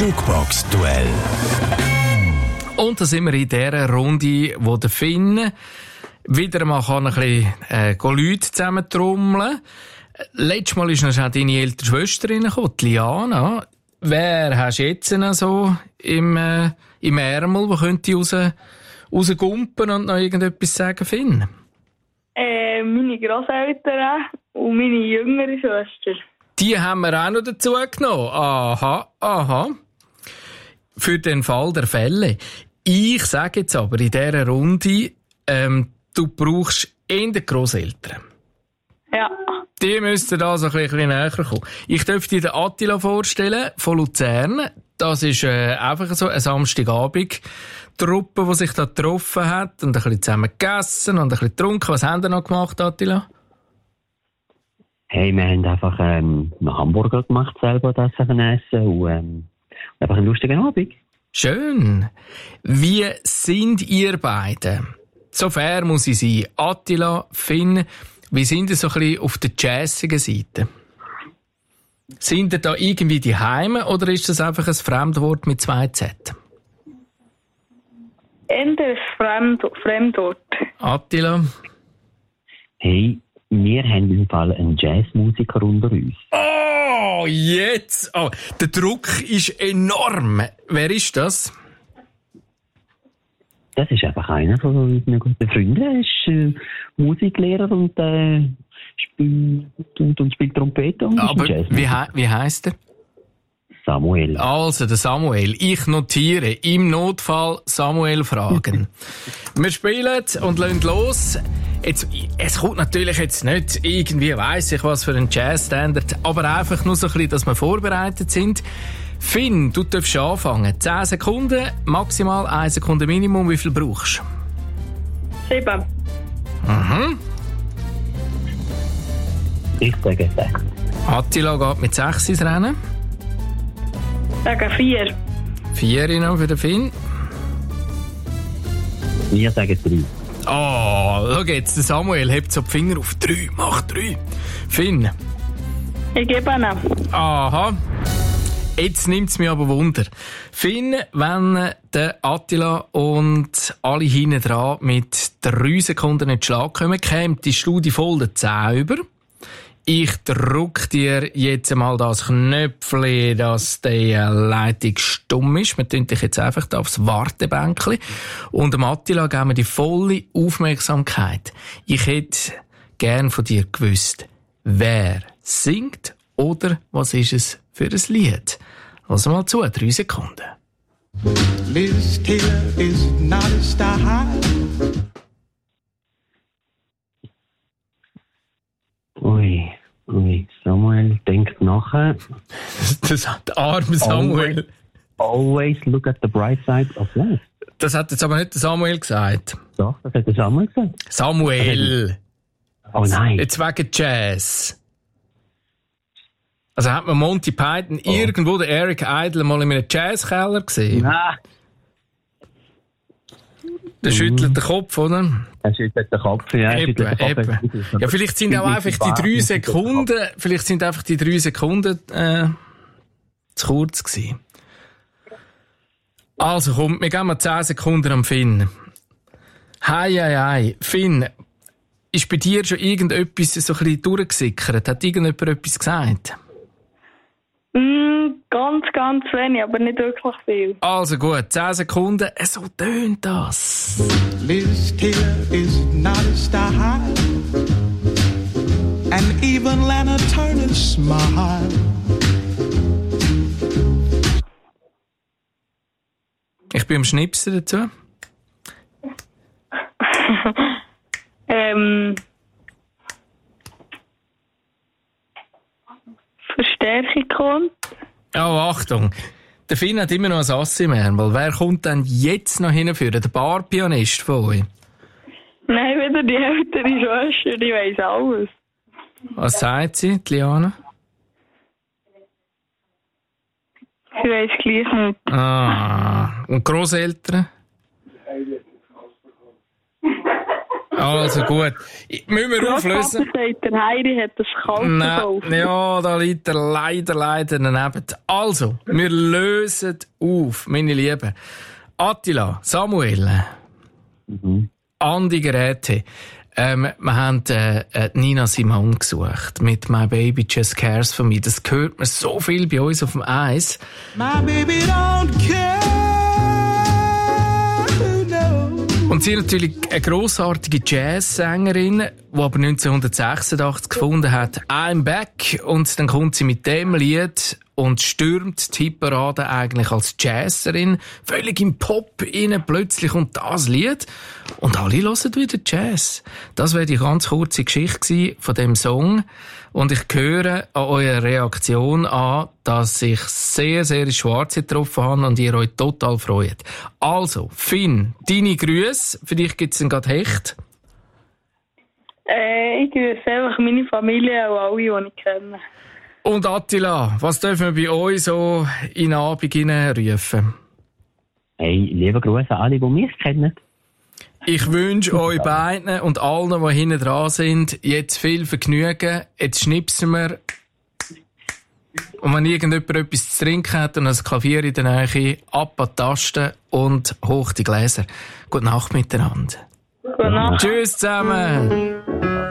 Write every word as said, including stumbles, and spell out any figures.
Jukebox-Duell. Und da sind wir in dieser Runde, wo der Finn wieder mal kann ein bisschen äh, Leute zusammentrommeln. Letztes Mal ist noch schon deine ältere Schwester reingekommen, die Liana. Wer hast du jetzt noch so im, äh, im Ärmel, der könnte raus, rausgumpen und noch irgendetwas sagen, Finn? Äh, meine Grosseltern und meine jüngere Schwester. Die haben wir auch noch dazu genommen. Aha, aha. Für den Fall der Fälle. Ich sage jetzt aber in dieser Runde, ähm, du brauchst eher die Grosseltern. Ja. Die müssten da so ein bisschen näher kommen. Ich darf dir den Attila vorstellen, von Luzern. Das ist äh, einfach so eine Samstagabend-Truppe, die sich da getroffen hat und ein bisschen zusammen gegessen und ein bisschen getrunken. Was haben die noch gemacht, Attila? Hey, wir haben einfach ähm, einen Hamburger gemacht, selber das essen und ähm, einfach einen lustigen Abend. Schön. Wie sind ihr beide? So fair muss ich sein. Attila, Finn, wie sind ihr so ein bisschen auf der jazzigen Seite? Sind ihr da irgendwie die Heime oder ist das einfach ein Fremdwort mit zwei Z? Eher ein Fremdwort. Attila? Hey, wir haben im Fall einen Jazzmusiker unter uns. Oh, jetzt! Oh, der Druck ist enorm. Wer ist das? Das ist einfach einer von unseren guten Freunden. Er ist äh, Musiklehrer und, äh, spielt, und, und spielt Trompete. Und Aber wie, he- wie heisst er? Samuel. Also, der Samuel. Ich notiere. Im Notfall Samuel fragen. Wir spielen und lassen los. Jetzt, es kommt natürlich jetzt nicht irgendwie, weiss ich was für ein Jazzstandard, aber einfach nur so ein bisschen, dass wir vorbereitet sind. Finn, du darfst anfangen. zehn Sekunden, maximal eine Sekunde Minimum. Wie viel brauchst du? Sieben. Mhm. Ich sage sechs. Attila geht mit sechs ins Rennen. Sage vier. Vier noch für den Finn. Wir sagen drei. Oh, schau jetzt, der Samuel hebt so die Finger auf. Drei, mach drei. Finn. Ich gebe ihn. Aha. Jetzt nimmt es mich aber Wunder. Finn, wenn der Attila und alle hinten dran mit drei Sekunden in den Schlag kommen, kommt die Studie voll der zehn über. Ich drücke dir jetzt einmal das Knöpfchen, dass die Leitung stumm ist. Wir tun dich jetzt einfach da aufs Wartebänkchen. Und dem Attila geben wir die volle Aufmerksamkeit. Ich hätte gern von dir gewusst, wer singt oder was ist es für ein Lied. Also mal zu, drei Sekunden. Liz Taylor is not a star. Ui, ui, Samuel denkt nachher. Das hat der arme Samuel. Always, always look at the bright side of life. Das hat jetzt aber nicht der Samuel gesagt. Doch, das hat der Samuel gesagt. Samuel. Oh nein. Jetzt wegen Jazz. Also hat man Monty Python oh. irgendwo, der Eric Idle, mal in einem Jazzkeller gesehen? Nein. Der mm. schüttelt den Kopf, oder? Er schüttelt den Kopf, ja. Eben, den Kopf. eben. Ja, vielleicht sind auch einfach die drei Sekunden, vielleicht sind einfach die drei Sekunden äh, zu kurz gewesen. Also komm, wir geben mal zehn Sekunden am Finn. Hei, hei, hei. Finn, ist bei dir schon irgendetwas so ein bisschen durchgesickert? Hat irgendjemand etwas gesagt? Mm, ganz, ganz wenig, aber nicht wirklich viel. Also gut, zehn Sekunden. So tönt das. Liz Taylor is not a star. And even Lana Turner smile. Ich bin am Schnipsen dazu. ähm... Verstärkung kommt. Oh, Achtung. Der Finn hat immer noch ein Ass im Ärmel. Wer kommt denn jetzt noch hinführen? Der Barpianist von euch? Nein, wieder die ältere Schwester, die weiss alles. Was sagt sie, die Liana? Sie weiss gleich nicht. Ah, und Grosseltern? Also gut. Müssen wir auflösen? sagt, der Heiri hat das kalt gekauft. Ja, da liegt er leider, leider daneben. Also, wir lösen auf, meine Lieben. Attila, Samuel, Mhm. Andi Geräte. Ähm, wir haben äh, Nina Simone gesucht mit «My Baby Just Cares For Me». Das hört man so viel bei uns auf dem Eis. My baby don't care. Und sie ist natürlich eine grossartige Jazzsängerin, die aber neunzehnhundertsechsundachtzig gefunden hat, «I'm back». Und dann kommt sie mit dem Lied und stürmt die Hitparade eigentlich als Jazzerin. Völlig im Pop rein, plötzlich kommt das Lied. Und alle hören wieder Jazz. Das wäre die ganz kurze Geschichte von dem Song. Und ich höre an eurer Reaktion an, dass ich sehr, sehr ins Schwarze getroffen habe und ihr euch total freut. Also, Finn, deine Grüße. Für dich gibt es dann gerade Hecht. Äh, ich grüße einfach meine Familie und alle, die ich kenne. Und Attila, was dürfen wir bei euch so in den Abend rufen? Hey, liebe Grüße an alle, die mich kennen. Ich wünsche euch beiden und allen, die hinten dran sind, jetzt viel Vergnügen. Jetzt schnipsen wir. Und wenn irgendjemand etwas zu trinken hat und ein Klavier in der Nähe, ab an die Tasten und hoch die Gläser. Gute Nacht miteinander. Gute Nacht. Tschüss zusammen.